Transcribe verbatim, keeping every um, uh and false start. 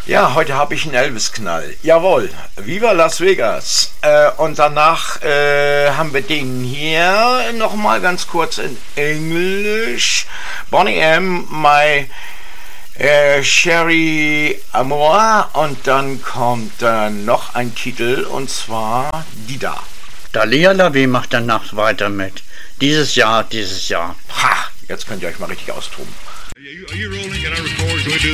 Ja, heute habe ich einen Elvis-Knall. Jawohl, Viva Las Vegas. Äh, und danach äh, haben wir den hier nochmal ganz kurz in Englisch. Bonnie M., My äh, Sherry Amour. Und dann kommt äh, noch ein Titel, und zwar die da. Dalia Lavi macht danach weiter mit. Dieses Jahr, dieses Jahr. Ha, jetzt könnt ihr euch mal richtig austoben. Are you, are you rolling? Can I record? Do I do